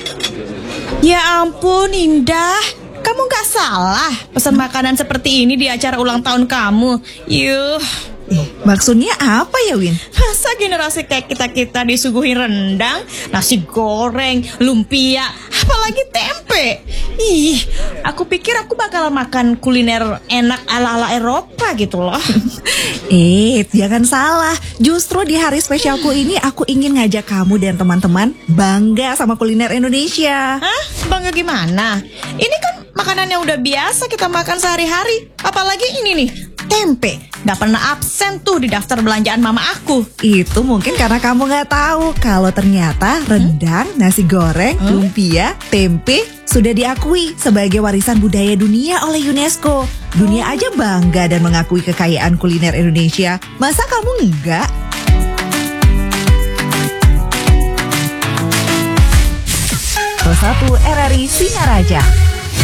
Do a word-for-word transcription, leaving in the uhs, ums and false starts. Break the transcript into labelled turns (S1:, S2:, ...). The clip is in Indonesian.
S1: Ya ampun Indah, kamu gak salah pesan makanan seperti ini di acara ulang tahun kamu. Yuh.
S2: Eh, maksudnya apa ya, Win?
S1: Masa generasi kayak kita-kita disuguhin rendang, nasi goreng, lumpia, apalagi tempe. Ih, aku pikir aku bakal makan kuliner enak ala-ala Eropa gitu loh.
S2: Eh, jangan salah. Justru di hari spesialku ini aku ingin ngajak kamu dan teman-teman bangga sama kuliner Indonesia.
S1: Hah? Bangga gimana? Ini kan makanan yang udah biasa kita makan sehari-hari. Apalagi ini nih, tempe. Gak pernah absen tuh di daftar belanjaan mama aku.
S2: Itu mungkin karena kamu gak tahu kalau ternyata rendang, nasi goreng,
S1: Hmm?
S2: lumpia, tempe sudah diakui sebagai warisan budaya dunia oleh UNESCO. Dunia aja bangga dan mengakui kekayaan kuliner Indonesia. Masa kamu enggak? Satu R R I Singaraja.